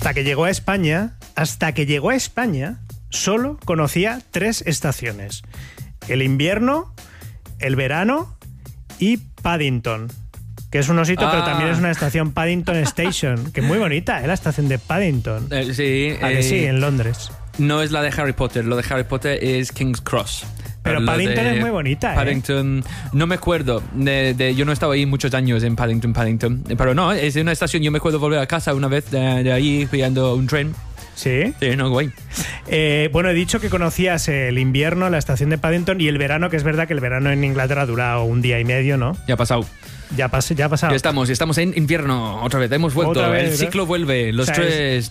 hasta que llegó a España, solo conocía 3 estaciones. El invierno, el verano y Paddington, que es un osito, pero también es una estación, Paddington Station, que es muy bonita, la estación de Paddington. Sí. Sí, en Londres. No es la de Harry Potter, lo de Harry Potter es King's Cross. Pero Paddington es muy bonita, Paddington, no me acuerdo. Yo no he estado ahí muchos años en Paddington. Pero no, es una estación. Yo me acuerdo volver a casa una vez de ahí pillando un tren. ¿Sí? Sí, no, guay. Bueno, he dicho que conocías el invierno, la estación de Paddington, y el verano, que es verdad que el verano en Inglaterra dura un día y medio, ¿no? Ya ha pasado. Ya ha pasado. Ya estamos en invierno otra vez, hemos vuelto. Otra vez, el ciclo vuelve, los 3,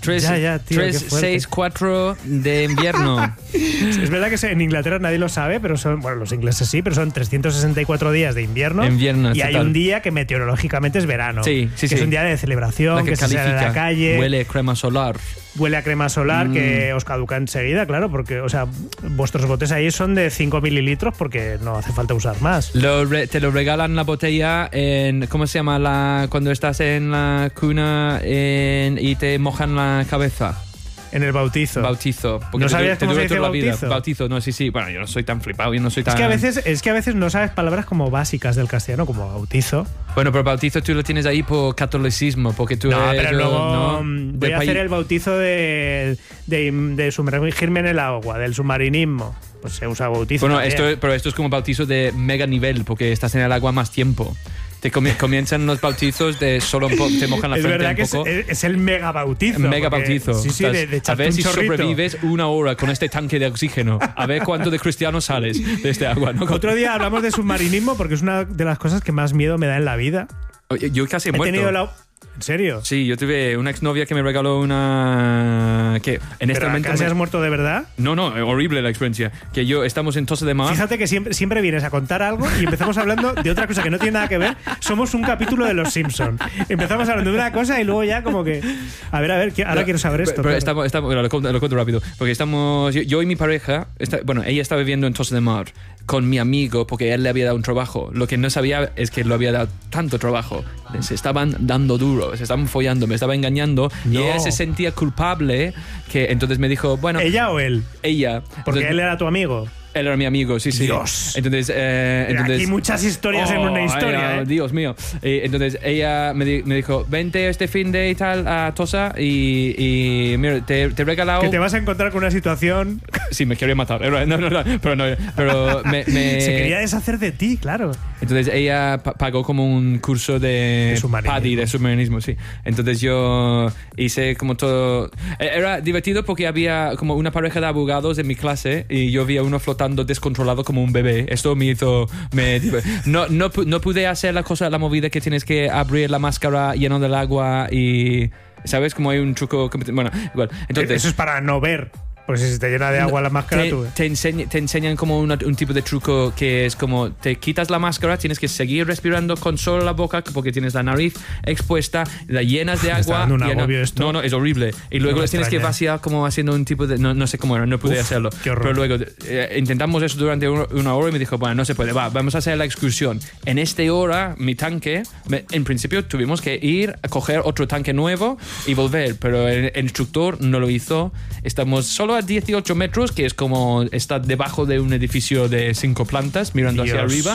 6, 4 de invierno. Es verdad que en Inglaterra nadie lo sabe, pero los ingleses sí, pero son 364 días de invierno. Y hay un día que meteorológicamente es verano. Sí. Es un día de celebración, que se sale a la calle. Huele crema solar. Huele a crema solar que os caduca enseguida, claro, porque, o sea, vuestros botes ahí son de 5 mililitros porque no hace falta usar más. Te lo regalan la botella en, ¿cómo se llama? Cuando estás en la cuna y te mojan la cabeza. En el bautizo. Porque ¿No sabías cómo se dice bautizo? Bautizo, no, sí. Bueno, yo no soy tan flipado, yo no soy tan... Es que a veces no sabes palabras como básicas del castellano, como bautizo. Bueno, pero bautizo tú lo tienes ahí por catolicismo, porque tú eres... Pero luego voy a hacer el bautizo de sumergirme en el agua, del submarinismo. Pues se usa bautizo. Bueno, pero esto es como bautizo de mega nivel, porque estás en el agua más tiempo. Te comienzan los bautizos de solo un poco, te mojan la frente un poco. Es el mega bautizo. Mega bautizo. Sí, de a ver si chorrito. sobrevives una hora con este tanque de oxígeno. A ver cuánto de cristiano sales de este agua, ¿no? Otro día hablamos de submarinismo porque es una de las cosas que más miedo me da en la vida. Yo casi he muerto. ¿En serio? Sí, yo tuve una exnovia que me regaló una... ¿Qué? En este momento ¿Casi has muerto de verdad? No, horrible la experiencia. Que estamos en Tossa de Mar. Fíjate que siempre vienes a contar algo y empezamos hablando de otra cosa que no tiene nada que ver. Somos un capítulo de Los Simpson. Empezamos hablando de una cosa y luego ya como que... A ver, ahora quiero saber esto. Pero lo cuento rápido. Porque estamos... Yo y mi pareja... ella estaba viviendo en Tossa de Mar con mi amigo porque él le había dado un trabajo. Lo que no sabía es que lo había dado tanto trabajo. Se estaban dando duro, se estaban follando, me estaba engañando. No. Y ella se sentía culpable, que entonces me dijo, bueno... ¿Ella o él? Ella. Porque entonces, él era tu amigo. Él era mi amigo, sí. Dios. Entonces, aquí muchas historias en una historia. Dios mío. Entonces ella me dijo, vente este fin de y tal a Tossa y mira, te he regalado... Que te vas a encontrar con una situación... Sí, me quería matar. Pero me... Se quería deshacer de ti, claro. Entonces ella pagó como un curso de PADI, de submarinismo, sí. Entonces yo hice como todo... Era divertido porque había como una pareja de abogados en mi clase y yo vi a uno flotando descontrolado como un bebé. Esto me hizo... No pude hacer la movida que tienes que abrir la máscara lleno del agua y... ¿Sabes? Como hay un truco... Bueno, igual. Entonces, eso es para no ver. Pues si se te llena de agua la máscara, te enseñan como un tipo de truco que es como te quitas la máscara, tienes que seguir respirando con solo la boca porque tienes la nariz expuesta, la llenas de agua. Esto. No, es horrible. Y luego les tienes que vaciar como haciendo un tipo de... No sé cómo era, no pude hacerlo. Pero luego intentamos eso durante una hora y me dijo, bueno, no se puede, vamos a hacer la excursión. En esta hora, mi tanque, en principio tuvimos que ir a coger otro tanque nuevo y volver, pero el instructor no lo hizo. Estamos solo a 18 metros, que es como está debajo de un edificio de 5 plantas mirando hacia arriba,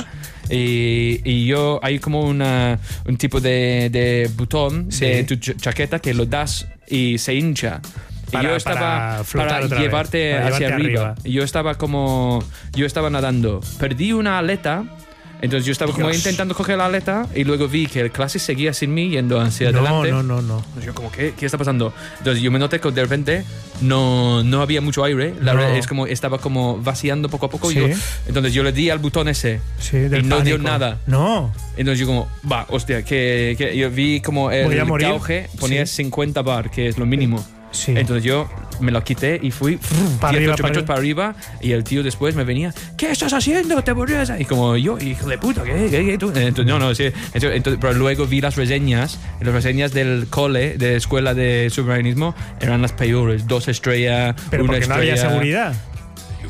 y yo hay como un tipo de botón de tu chaqueta que lo das y se hincha. Y yo estaba para llevarte hacia arriba. Y yo estaba nadando, perdí una aleta. Entonces yo estaba como intentando coger la aleta y luego vi que el clase seguía sin mí yendo hacia adelante. No. Entonces yo como, ¿qué está pasando? Entonces yo me noté que de repente no había mucho aire. La verdad es como estaba como vaciando poco a poco. ¿Sí? Entonces yo le di al botón ese y no dio nada. No. Entonces yo como, hostia, que yo vi como el gauge ponía 50 bar, que es lo mínimo. Sí. Entonces yo me lo quité y fui 18 metros para arriba y el tío después me venía, ¿qué estás haciendo? ¿Te volvías? Y como yo, hijo de puta, ¿qué tú? Entonces, sí. Entonces, pero luego vi las reseñas y las reseñas del cole, de escuela de submarinismo, eran las peores. 2 estrellas, pero 1 porque estrella. No había seguridad.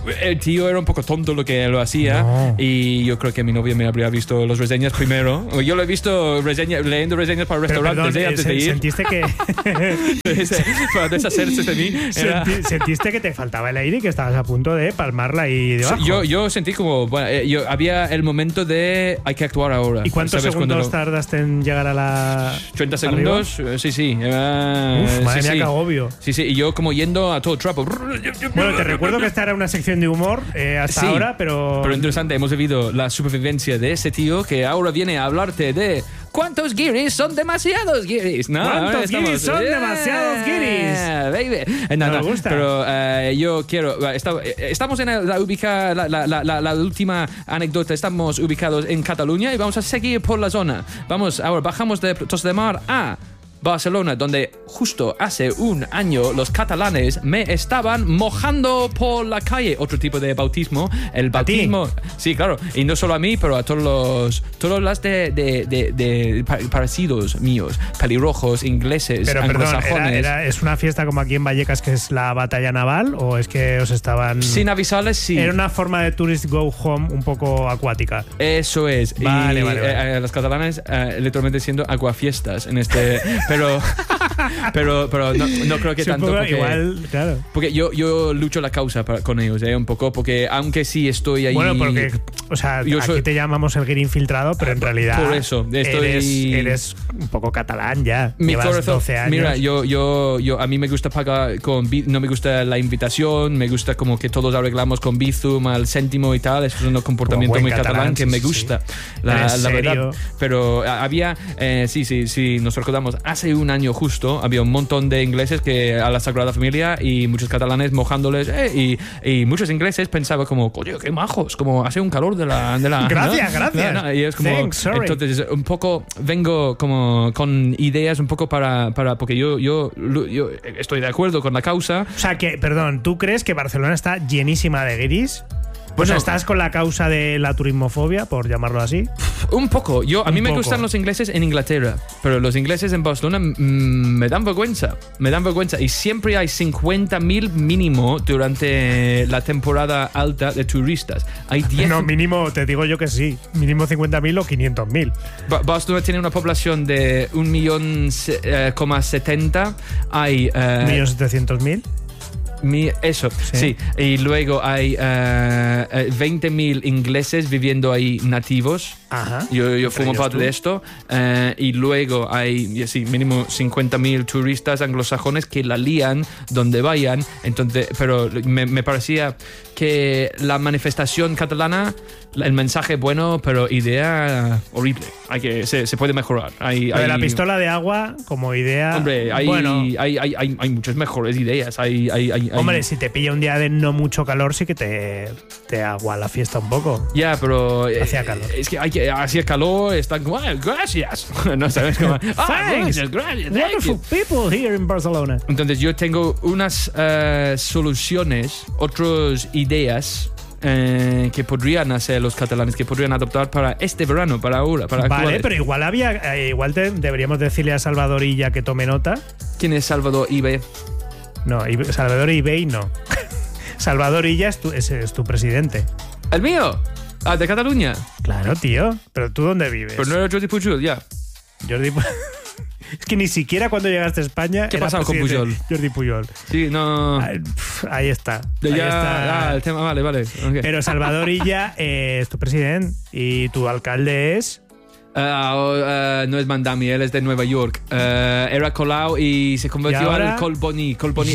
el tío era un poco tonto lo que lo hacía y yo creo que mi novia me habría visto las reseñas primero. Yo lo he visto leyendo reseñas para restaurantes antes de ir. ¿Sentiste que para deshacerse de mí? ¿Sentiste que te faltaba el aire y que estabas a punto de palmarla ahí debajo? Yo sentí como... Bueno, había el momento de hay que actuar ahora. ¿Y cuántos segundos tardaste en llegar a la... 30 segundos? Sí. Madre mía, qué agobio. Sí, y yo como yendo a todo trapo. Bueno, te recuerdo que esta era una sección de humor hasta ahora, pero... Pero interesante, hemos vivido la supervivencia de ese tío que ahora viene a hablarte de... ¿Cuántos guiris son demasiados guiris? No, ¿cuántos guiris son demasiados guiris? Baby. Me gusta. Pero yo quiero... Estamos en la última anécdota. Estamos ubicados en Cataluña y vamos a seguir por la zona. Ahora bajamos de Tos de Mar a Barcelona, donde justo hace un año los catalanes me estaban mojando por la calle. Otro tipo de bautismo. El bautismo. Sí, claro. Y no solo a mí, pero a todos los de parecidos míos. Pelirrojos, ingleses, pero anglosajones. Perdón, ¿es una fiesta como aquí en Vallecas que es la batalla naval? ¿O es que os estaban...? Sin avisarles, sí. Era una forma de tourist go home un poco acuática. Eso es. Vale. Los catalanes literalmente siendo aguafiestas en este... Pero no creo que sí, tanto porque, igual, claro. Porque yo lucho la causa con ellos, un poco, porque aunque sí estoy ahí... Bueno, porque, o sea, aquí te llamamos el guiri infiltrado, pero en realidad por eso, eres un poco catalán ya. Mi llevas corazón, 12 años. Mira, yo a mí me gusta pagar no me gusta la invitación, me gusta como que todos arreglamos con Bizum al céntimo y tal. Eso es un comportamiento muy catalán que me gusta, la verdad. Pero había, sí, nos recordamos, hace un año justo había un montón de ingleses que a la Sagrada Familia y muchos catalanes mojándoles y muchos ingleses pensaban como, coño, qué majos, como hace un calor de la gracias. No, y es como, entonces un poco vengo como con ideas un poco para porque yo estoy de acuerdo con la causa. O sea que, perdón, ¿tú crees que Barcelona está llenísima de guiris? Pues ¿estás con la causa de la turismofobia, por llamarlo así? Un poco. A mí me gustan los ingleses en Inglaterra, pero los ingleses en Barcelona me dan vergüenza. Y siempre hay 50.000 mínimo durante la temporada alta de turistas. Hay 10... No, mínimo, te digo yo que sí. Mínimo 50.000 o 500.000. Barcelona tiene una población de 1,70 hay... 1.700.000. Eso, sí. Y luego hay 20.000 ingleses viviendo ahí nativos. Ajá. Yo formo parte de esto. Y luego hay, mínimo 50.000 turistas anglosajones que la lían donde vayan. Entonces, pero me parecía que la manifestación catalana, el mensaje bueno, pero idea horrible. Se puede mejorar. La pistola de agua como idea. Hombre, hay muchas mejores ideas. Hombre, si te pilla un día de no mucho calor, sí que te agua la fiesta un poco. Ya, pero hacía calor. Es que hacía calor, están como, gracias. No sabes cómo. Thanks. Gracias. Wonderful people here in Barcelona. Entonces yo tengo unas soluciones, otras ideas que podrían hacer los catalanes, que podrían adoptar para este verano, para ahora, para Vale, actuales. pero igual deberíamos decirle a Salvador Illa que tome nota. ¿Quién es Salvador Illa? No, Salvador Illa no. Salvador Illa es tu presidente. ¿El mío? ¿De Cataluña? Claro, tío. ¿Pero tú dónde vives? Pero no era Jordi Pujol, ya. Es que ni siquiera cuando llegaste a España. ¿Qué pasaba con Pujol? Jordi Pujol. Sí, no. Ahí está. El tema, vale. Okay. Pero Salvador Illa es tu presidente y tu alcalde es. No es Mandami, él es de Nueva York. Era Colau y se convirtió al Colboni.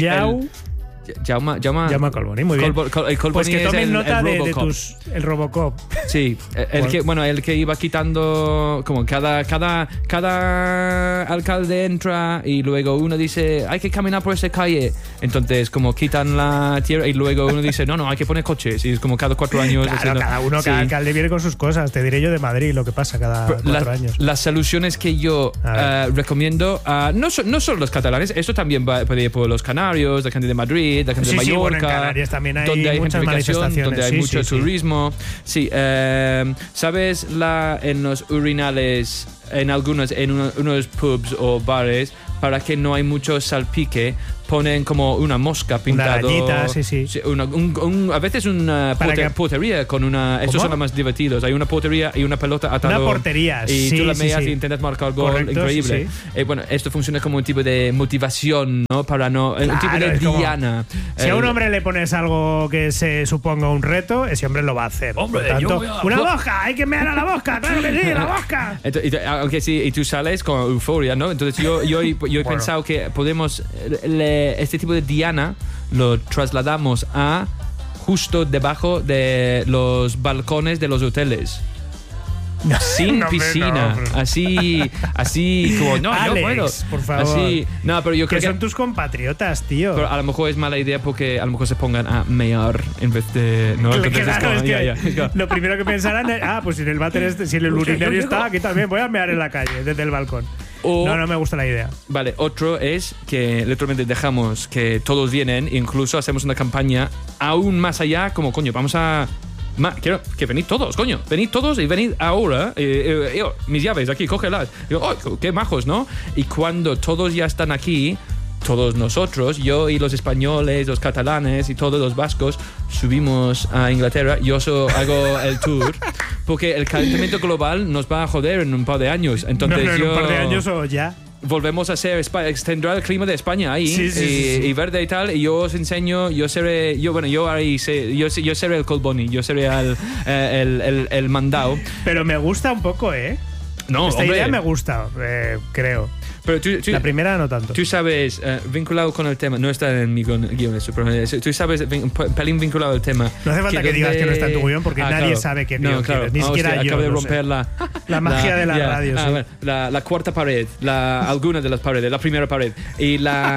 Llama Colboni, muy bien. Pues que tomen nota de el Robocop. Sí, el que iba quitando como cada alcalde entra y luego uno dice hay que caminar por esa calle, entonces como quitan la tierra y luego uno dice no, hay que poner coches y es como cada 4 años. Claro, cada alcalde viene con sus cosas. Te diré yo de Madrid lo que pasa cada 4 años. Las soluciones que yo recomiendo, no solo los catalanes, eso también puede ir por los canarios, la gente de Madrid, la gente de Mallorca, bueno, en Canarias también hay donde hay muchas manifestaciones, donde hay mucho turismo. Sí, ¿sabes en los urinales, en unos pubs o bares para que no hay mucho salpique, ponen como una mosca pintada. Una rayita, sí. A veces una potería con una... Estos son los más divertidos. Hay una potería y una pelota atada. Una portería, y tú la meas y intentas marcar gol. Correcto, increíble. Bueno, esto funciona como un tipo de motivación, ¿no? Para no... Claro, un tipo de diana. Si a un hombre le pones algo que se suponga un reto, ese hombre lo va a hacer. Hombre, por tanto, ¡una mosca! ¡Hay que mear a la mosca! ¡Claro que sí, la mosca! Aunque sí, y tú sales con euforia, ¿no? Entonces yo he pensado que podemos... este tipo de diana lo trasladamos a justo debajo de los balcones de los hoteles. Sin piscina, así como no, Alex, yo puedo. Por favor. Así, no, pero yo creo que son tus compatriotas, tío. Pero a lo mejor es mala idea porque a lo mejor se pongan a mear en vez de no. Claro, es que lo primero que pensarán es, pues si en el váter si el urinario está, aquí también voy a mear en la calle desde el balcón. No me gusta la idea. Vale, otro es que literalmente dejamos que todos vienen, incluso hacemos una campaña aún más allá, como coño, vamos a... quiero que venid todos, coño. Venid todos y venid ahora. Mis llaves aquí, cógelas. Qué majos, ¿no? Y cuando todos ya están aquí, todos nosotros, yo y los españoles, los catalanes y todos los vascos, subimos a Inglaterra. Yo hago el tour porque el calentamiento global nos va a joder en un par de años. Entonces en un par de años o ya. Volvemos a ser extendrá el clima de España ahí y verde y tal, y yo os enseño, yo seré el Colboni, yo seré el mandao. Pero me gusta un poco, No, esta idea me gusta, creo. Pero la primera no tanto. Tú sabes, vinculado con el tema, no está en mi guión eso, pero tú sabes, pelín vinculado al tema. No hace falta que digas que no está en tu guión porque nadie sabe qué guión tienes, ni siquiera yo. Acabo de romper la magia de la radio. Sí. Bueno, la cuarta pared, alguna de las paredes, la primera pared. Y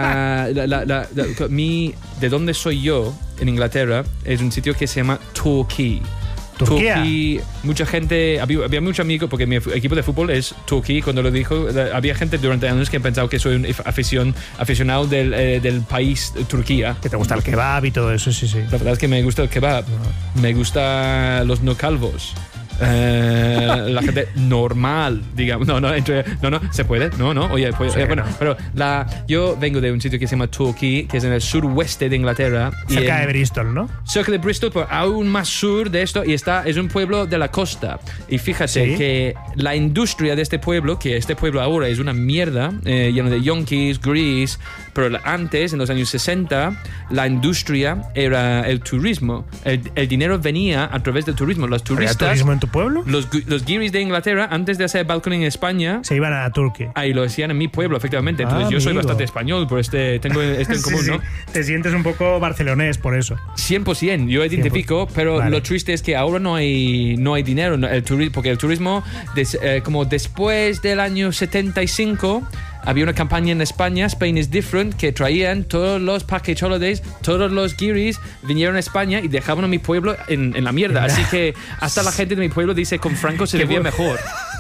de donde soy yo, en Inglaterra, es un sitio que se llama Torquay. Turquía. Mucha gente, había muchos amigos, porque mi equipo de fútbol es Turquía. Cuando lo dijo, había gente durante años que ha pensado que soy un aficionado del país Turquía. Que te gusta el kebab y todo eso, sí. La verdad es que me gusta el kebab, me gusta los no calvos. La gente normal, digamos. No, se puede. Oye, pues, sí, bueno, pero yo vengo de un sitio que se llama Torquay, que es en el suroeste de Inglaterra. Cerca de Bristol, ¿no? Cerca de Bristol, pero aún más sur de esto, y es un pueblo de la costa. Y fíjate que la industria de este pueblo, que este pueblo ahora es una mierda, lleno de yonkis, gris, pero antes, en los años 60, la industria era el turismo. El dinero venía a través del turismo. Los turistas... ¿Había turismo en tu pueblo? Los guiris de Inglaterra, antes de hacer balconing en España, se iban a Turquía. Ahí lo hacían en mi pueblo, efectivamente. Entonces yo soy bastante español, por tengo esto en común, ¿no? Te sientes un poco barcelonés por eso. 100%, yo identifico, 100%. Pero lo triste es que ahora no hay dinero, porque el turismo, como después del año 75... había una campaña en España, Spain is Different, que traían todos los package holidays, todos los guiris vinieron a España y dejaban a mi pueblo en la mierda. Así que hasta la gente de mi pueblo dice, con Franco se vivía mejor.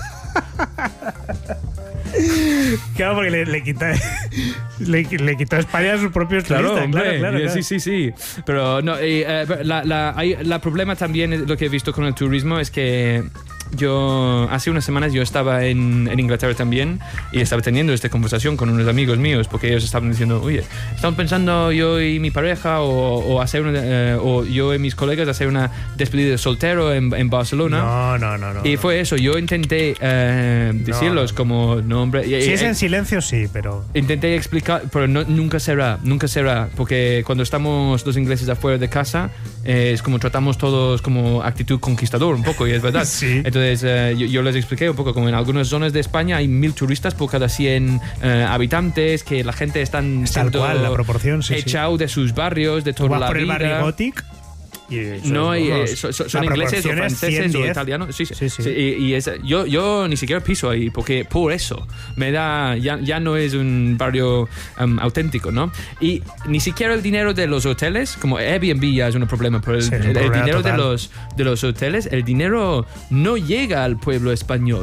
Claro, porque le quitó a España sus propios turistas. Claro. Sí. Pero no, la problema también, lo que he visto con el turismo, es que hace unas semanas yo estaba en Inglaterra también y estaba teniendo esta conversación con unos amigos míos, porque ellos estaban diciendo, oye, estamos pensando yo y mi pareja o yo y mis colegas hacer una despedida de soltero en Barcelona. No. Y fue eso, yo intenté decirlos como nombre. Si es en silencio, sí, pero... Intenté explicar, pero nunca será, porque cuando estamos los ingleses afuera de casa, es como tratamos todos como actitud conquistador un poco, y es verdad. Sí. Entonces yo les expliqué un poco como en algunas zonas de España hay 1000 turistas por cada 100 habitantes, que la gente están tal cual, la proporción, echado de sus barrios, de toda la vida. Por el barrio Gothic. Son ingleses o franceses o italianos. Sí. Y yo ni siquiera piso ahí, porque por eso me da ya no es un barrio auténtico, ¿no? Y ni siquiera el dinero de los hoteles, como Airbnb ya es un problema, pero el dinero de los hoteles, el dinero no llega al pueblo español,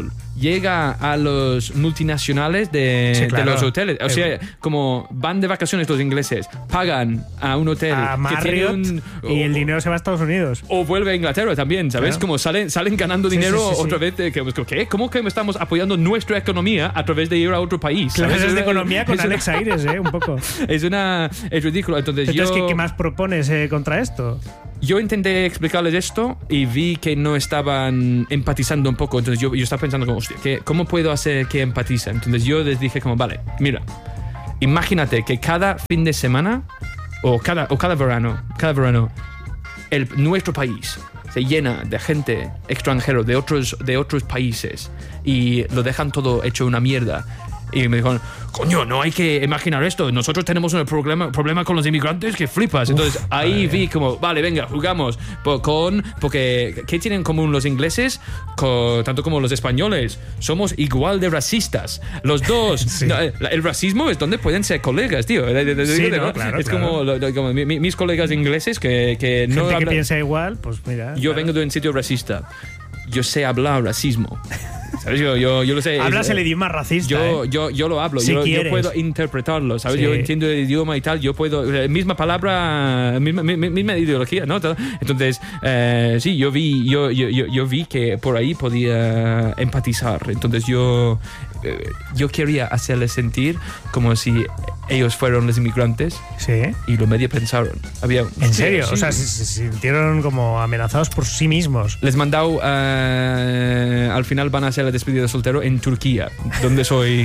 llega a los multinacionales de los hoteles. O sea, como van de vacaciones los ingleses, pagan a un hotel a Marriott y el dinero se va a Estados Unidos. O vuelve a Inglaterra también, ¿sabes? Claro. Como salen ganando dinero otra vez. ¿Qué? ¿Cómo que estamos apoyando nuestra economía a través de ir a otro país? Clases de economía con Alex Aires, un poco. Es ridículo. Entonces ¿qué más propones contra esto? Yo intenté explicarles esto y vi que no estaban empatizando un poco. Entonces yo estaba pensando como, hostia, ¿cómo puedo hacer que empaticen? Entonces yo les dije como, vale, mira, imagínate que cada fin de semana o cada verano, nuestro país se llena de gente extranjera de otros países y lo dejan todo hecho una mierda. Y me dijeron, coño, no hay que imaginar esto. Nosotros tenemos un problema con los inmigrantes que flipas. Entonces ahí vi como, vale, venga, jugamos porque ¿qué tienen en común los ingleses? Tanto como los españoles. Somos igual de racistas. Los dos. Sí. No, el racismo es donde pueden ser colegas, tío. Sí, ¿no? Claro, es como mis colegas ingleses que no gente que piensa igual, pues mira. Yo vengo de un sitio racista. Yo sé hablar racismo. ¿Sabes? Yo lo sé. Hablas el idioma racista. Yo lo hablo. Si yo puedo interpretarlo, ¿sabes? Sí. Yo entiendo el idioma y tal. Yo puedo. Misma palabra, misma ideología, ¿no? Entonces, sí, yo vi que por ahí podía empatizar. Entonces, yo quería hacerles sentir como si ellos fueron los inmigrantes. Sí. Y lo medio pensaron. ¿En serio? Sí. O sea, se sintieron como amenazados por sí mismos. Les mandado. Al final van a hacer la despedida de soltero en Turquía, donde soy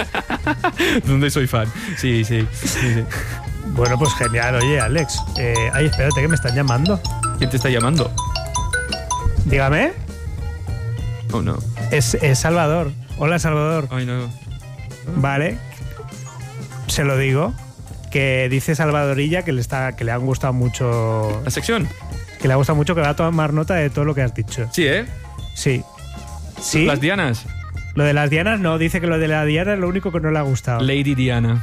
fan. Sí. Bueno, pues genial. Oye, Alex, espérate que me están llamando. ¿Quién te está llamando? Dígame. Oh, no. Es Salvador. Hola, Salvador. Ay, no. Vale. Se lo digo. Que dice Salvadorilla que le han gustado mucho... ¿La sección? Que le ha gustado mucho, que va a tomar nota de todo lo que has dicho. Sí, ¿eh? Sí. ¿Sí? ¿Las Dianas? Lo de las Dianas no, dice que lo de la Diana es lo único que no le ha gustado. Lady Diana.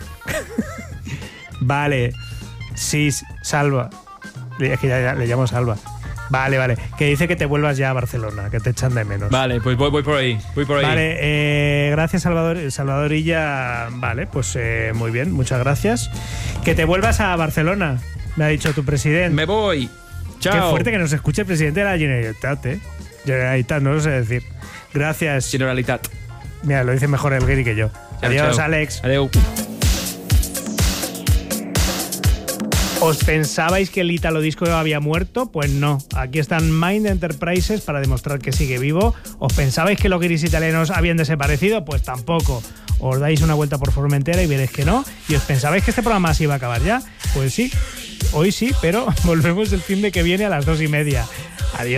Vale. Sí, Salva. Es que ya le llamo Salva. Vale. Que dice que te vuelvas ya a Barcelona, que te echan de menos. Vale, pues voy por ahí. Vale, gracias Salvadorilla. Vale, pues muy bien, muchas gracias. Que te vuelvas a Barcelona, me ha dicho tu presidente. Me voy. Chao. Qué fuerte que nos escuche el presidente de la Generalitat, Generalitat, no lo sé decir. Gracias. Generalitat. Mira, lo dice mejor el Gary que yo. Adiós, chao. Alex. Adiós. ¿Os pensabais que el Italo Disco había muerto? Pues no. Aquí están Mind Enterprises para demostrar que sigue vivo. ¿Os pensabais que los guiris italianos habían desaparecido? Pues tampoco. Os dais una vuelta por Formentera y veréis que no. ¿Y os pensabais que este programa se iba a acabar ya? Pues sí. Hoy sí, pero volvemos el fin de que viene a las 2:30. Adiós.